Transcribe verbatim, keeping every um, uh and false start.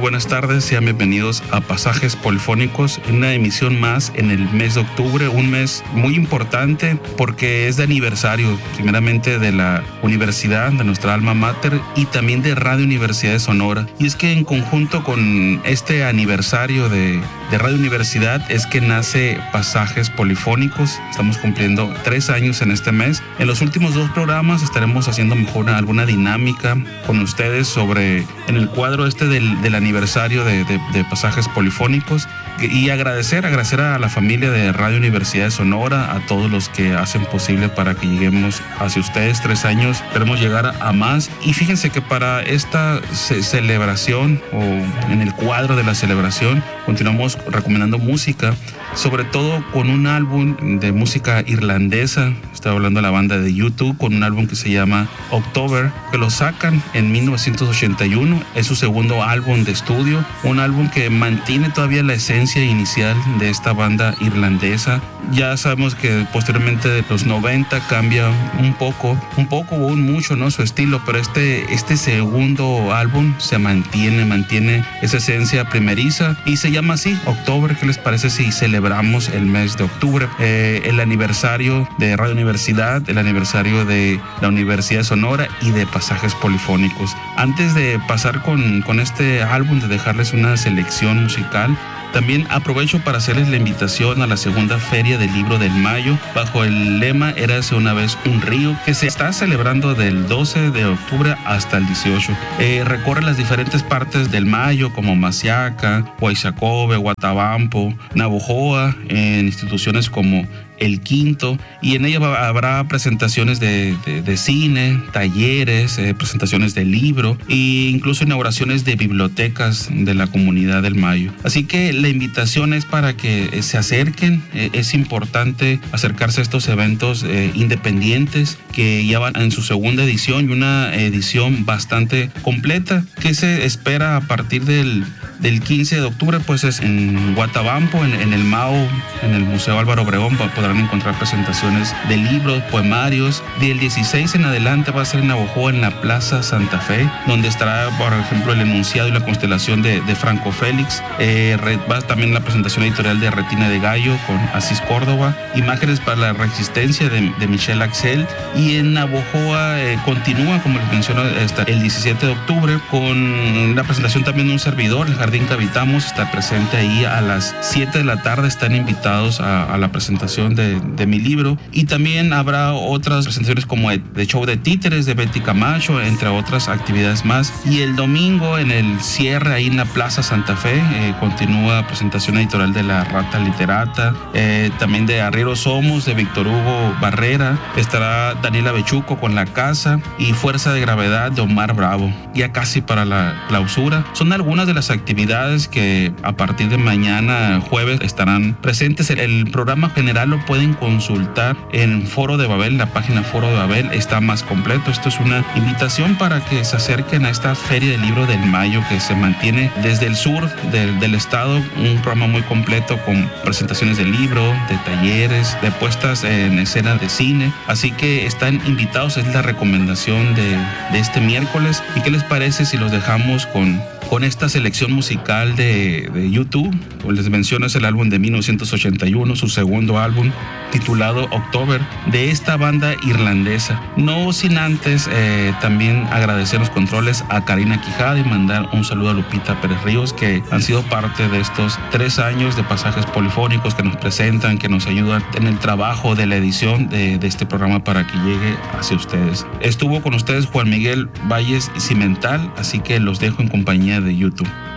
buenas tardes, sean bienvenidos a Pasajes Polifónicos, una emisión más en el mes de octubre, un mes muy importante porque es de aniversario, primeramente de la universidad, de nuestra alma mater, y también de Radio Universidad de Sonora. Y es que en conjunto con este aniversario de, de Radio Universidad es que nace Pasajes Polifónicos. Estamos cumpliendo tres años en este mes. En los últimos dos programas estaremos haciendo mejor alguna dinámica con ustedes sobre, en el cuadro este del, del aniversario de, de, de Pasajes Polifónicos, y agradecer, agradecer a la familia de Radio Universidad de Sonora, a todos los que hacen posible para que lleguemos hacia ustedes. Tres años, queremos llegar a más. Y fíjense que para esta ce- celebración o en el cuadro de la celebración continuamos recomendando música, sobre todo con un álbum de música irlandesa. Estaba hablando de la banda de U dos con un álbum que se llama October, que lo sacan en mil novecientos ochenta y uno. Es su segundo álbum de estudio, un álbum que mantiene todavía la esencia inicial de esta banda irlandesa. Ya sabemos que posteriormente de los noventa cambia un poco, un poco o un mucho, ¿no?, su estilo, pero este, este segundo álbum se mantiene, mantiene esa esencia primeriza y se llama así, October. ¿Qué les parece si celebramos el mes de octubre? Eh, el aniversario de Radio Universidad, el aniversario de la Universidad de Sonora y de Pasajes Polifónicos. Antes de pasar con, con este álbum, de dejarles una selección musical, también aprovecho para hacerles la invitación a la segunda Feria del Libro del Mayo, bajo el lema Érase una vez un río, que se está celebrando del doce de octubre hasta el dieciocho. Eh, recorre las diferentes partes del Mayo, como Masiaca, Huayzacobe, Guatabampo, Navojoa, en instituciones como El Quinto, y en ella va, habrá presentaciones de, de, de cine, talleres, eh, presentaciones de libro e incluso inauguraciones de bibliotecas de la comunidad del Mayo. Así que la invitación es para que eh, se acerquen. Eh, es importante acercarse a estos eventos eh, independientes que ya van en su segunda edición, y una edición bastante completa que se espera a partir del Del quince de octubre, pues es en Guatabampo, en, en el Mao, en el Museo Álvaro Obregón, podrán encontrar presentaciones de libros, poemarios. Del dieciséis en adelante va a ser en Navojoa, en la Plaza Santa Fe, donde estará, por ejemplo, el enunciado y la constelación de, de Franco Félix. Eh, va también la presentación editorial de Retina de Gallo con Asís Córdoba, Imágenes para la Resistencia de, de Michel Axel. Y en Navojoa eh, continúa, como les menciono, hasta el diecisiete de octubre con la presentación también de un servidor, el Jardín que Habitamos, está presente ahí a las siete de la tarde. Están invitados a, a la presentación de, de mi libro, y también habrá otras presentaciones como el de show de títeres de Betty Camacho, entre otras actividades más. Y el domingo, en el cierre ahí en la Plaza Santa Fe, eh, continúa presentación editorial de La Rata Literata, eh, también de Arrieros Somos de Víctor Hugo Barrera. Estará Daniela Bechuco con La Casa, y Fuerza de Gravedad de Omar Bravo. Ya casi para la clausura. Son algunas de las actividades que a partir de mañana jueves estarán presentes. El, el programa general lo pueden consultar en Foro de Babel, la página Foro de Babel está más completo. Esto es una invitación para que se acerquen a esta Feria del Libro del Mayo, que se mantiene desde el sur del, del estado, un programa muy completo con presentaciones de libro, de talleres, de puestas en escena de cine. Así que están invitados, es la recomendación de, de este miércoles. ¿Y qué les parece si los dejamos con con esta selección musical de, de U dos? Como les menciono, es el álbum de mil novecientos ochenta y uno, su segundo álbum, titulado October, de esta banda irlandesa. No sin antes eh, también agradecer los controles a Karina Quijada y mandar un saludo a Lupita Pérez Ríos, que han sido parte de estos tres años de Pasajes Polifónicos, que nos presentan, que nos ayudan en el trabajo de la edición de, de este programa para que llegue hacia ustedes. Estuvo con ustedes Juan Miguel Valles Cimental, así que los dejo en compañía de U dos.